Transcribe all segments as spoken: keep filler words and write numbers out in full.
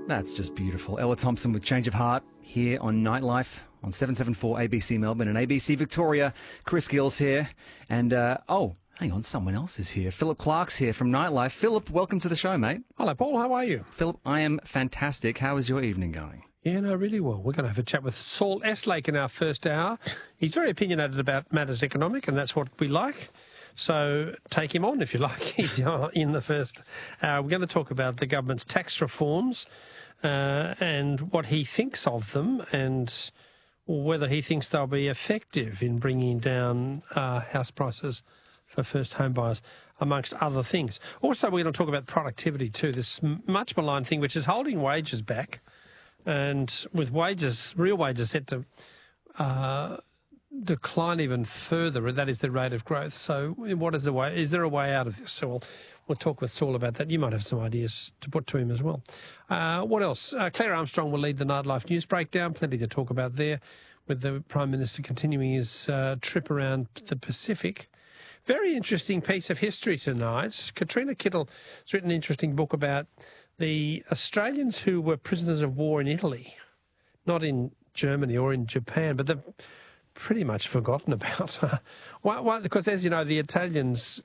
That's just beautiful. Ella Thompson with Change of Heart here on Nightlife on seven seventy-four A B C Melbourne and A B C Victoria. Chris Gills here. And, uh, oh, hang on, someone else is here. Philip Clark's here from Nightlife. Philip, welcome to the show, mate. Hello, Paul. How are you? Philip, I am fantastic. How is your evening going? Yeah, no, really well. We're going to have a chat with Saul Eslake in our first hour. He's very opinionated about matters economic, and that's what we like. So take him on, if you like. He's in the first hour. We're going to talk about the government's tax reforms uh, and what he thinks of them and whether he thinks they'll be effective in bringing down uh, house prices for first home buyers, amongst other things. Also, we're going to talk about productivity too, this much maligned thing which is holding wages back. And with wages, real wages set to uh, decline even further, that is the rate of growth. So what is the way? Is there a way out of this? So we'll, we'll talk with Saul about that. You might have some ideas to put to him as well. Uh, what else? Uh, Claire Armstrong will lead the Nightlife News Breakdown. Plenty to talk about there, with the Prime Minister continuing his uh, trip around the Pacific. Very interesting piece of history tonight. Katrina Kittle has written an interesting book about the Australians who were prisoners of war in Italy, not in Germany or in Japan, but they've pretty much forgotten about. why, why, because, as you know, the Italians,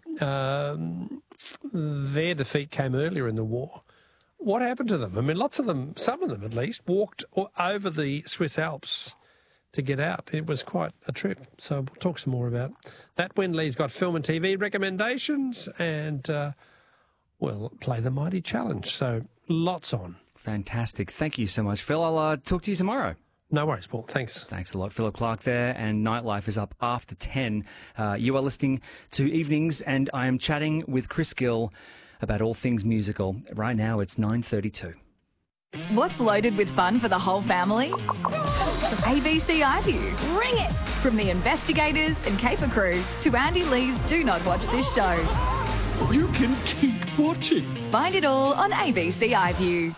um, their defeat came earlier in the war. What happened to them? I mean, lots of them, some of them at least, walked over the Swiss Alps to get out. It was quite a trip. So we'll talk some more about that. Wen Lee's got film and T V recommendations and uh, we'll play the Mighty Challenge. So lots on. Fantastic. Thank you so much, Phil. I'll uh, talk to you tomorrow. No worries, Paul. Thanks. Thanks a lot. Philip Clark there, and Nightlife is up after ten. Uh, you are listening to Evenings, and I am chatting with Chris Gill about all things musical. Right now, it's nine thirty-two. What's loaded with fun for the whole family? A B C iView. Ring it! From the Investigators and Caper Crew to Andy Lee's Do Not Watch This Show. You can keep watching. Find it all on A B C iView.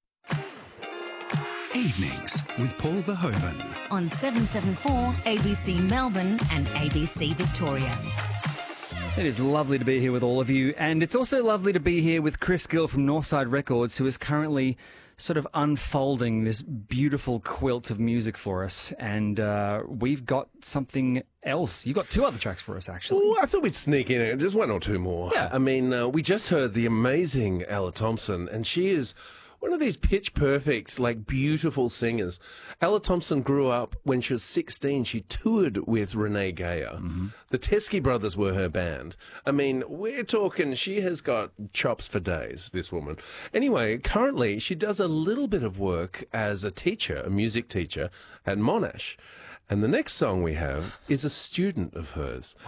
Evenings with Paul Verhoeven. On seven seventy-four A B C Melbourne and A B C Victoria. It is lovely to be here with all of you, and it's also lovely to be here with Chris Gill from Northside Records, who is currently sort of unfolding this beautiful quilt of music for us, and uh, we've got something else. You've got two other tracks for us, actually. Ooh, I thought we'd sneak in just one or two more. Yeah. I mean, uh, we just heard the amazing Ella Thompson, and she is one of these pitch-perfect, like, beautiful singers. Ella Thompson grew up when she was sixteen. She toured with Renee Geyer. Mm-hmm. The Teskey Brothers were her band. I mean, we're talking, she has got chops for days, this woman. Anyway, currently, she does a little bit of work as a teacher, a music teacher, at Monash. And the next song we have is a student of hers.